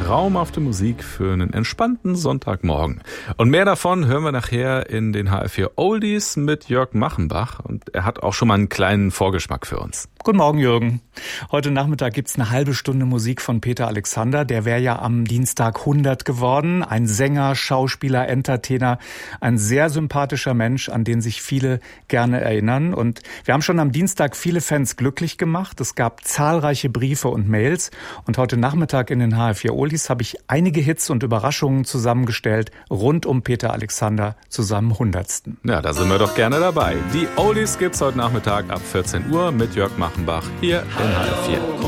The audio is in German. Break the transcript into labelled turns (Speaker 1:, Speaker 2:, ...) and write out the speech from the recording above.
Speaker 1: traumhafte Musik für einen entspannten Sonntagmorgen. Und mehr davon hören wir nachher in den HR4 Oldies mit Jörg Machenbach. Und er hat auch schon mal einen kleinen Vorgeschmack für uns.
Speaker 2: Guten Morgen, Jürgen. Heute Nachmittag gibt's eine halbe Stunde Musik von Peter Alexander. Der wäre ja am Dienstag 100 geworden. Ein Sänger, Schauspieler, Entertainer, ein sehr sympathischer Mensch, an den sich viele gerne erinnern. Und wir haben schon am Dienstag viele Fans glücklich gemacht. Es gab zahlreiche Briefe und Mails. Und heute Nachmittag in den HR4 Oldies habe ich einige Hits und Überraschungen zusammengestellt rund um Peter Alexander zu seinem 100.
Speaker 1: Ja, da sind wir doch gerne dabei. Die Oldies gibt's heute Nachmittag ab 14 Uhr mit Jörg Machenbach hier in HR4.